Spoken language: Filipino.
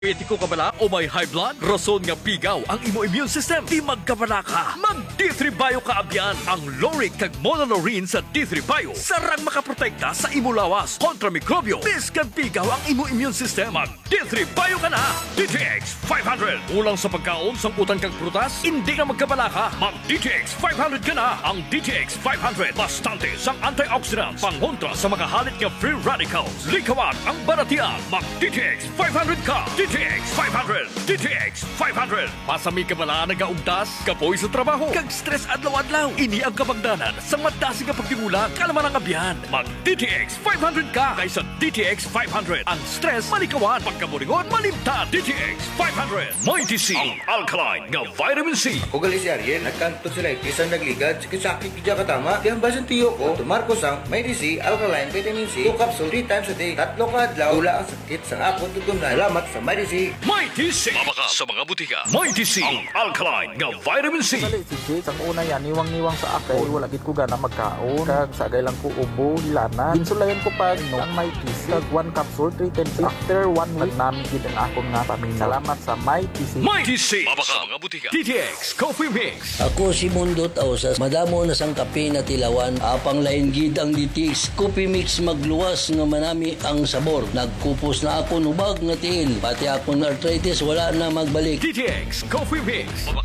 Etiko ka bala o may high blood? Rason nga pigaw ang imo immune system. Di magkabala ka. Mag D3 Bio ka abyan. Ang Loric kag Monolaurin sa D3 Bio. Sarang makaprotekta sa imo lawas kontra mikrobyo. Biskan pigaw ang imo immune system. Mag D3 Bio ka na. DTX 500. Ulang sa pagkaon, sangkutan kag prutas, hindi ka magkabala ka. Mag DTX 500 ka na. Ang DTX 500. Bastante sang antioxidant. Pangontra sa mga halit nga free radicals. Likawan ang baratian. Mag DTX 500 ka. DTX 500! DTX 500! Pasami ka bala nagaugtas, kapoy sa trabaho, kag stress adlaw-adlaw. Ini ang kabagdanan sa madasi nga pagtimulang kalaman ang abyan. Mag DTX 500 ka kaysa DTX 500. Ang stress malikawan, pagkaburingon malimtan. DTX 500. Mighty C, ang alkaline nga vitamin C. Kung gali si Ariel, nagkanto sila isang nagligad, sakit kidya katama, di ang basan tiyo ko, tumarko sang Mighty C, alkaline, vitamin C, 2 capsule 3 times a day, 3 ka adlaw, wala ang sakit sa ako tutunan. Salamat sa Mighty C. Mighty C. Mabaka sa mga butika. Mighty C, ang alkaline nga vitamin C. Dali si Jake, ang una yan, niwang-niwang sa akin. Wala gid ko gana magkaon. Kag sagay lang ko ubo, hilanan. Ginsulayan ko pa no, ang Mighty C. Kag 1 capsule, 3 times. After 1 week, nagnami gid ang akong nga paminaw. Salamat sa Mighty C. Mighty C. Mabaka sa mga butika. DTX Coffee Mix. Ako si Mundot Ausas, madamo na sang kape na tilawan, apang lain gid ang DTX Coffee Mix magluwas nga manami ang sabor. Nagkupos na ako nubag nga tiil, pati akong arthritis wala na magbalik. DTX Coffee Mix.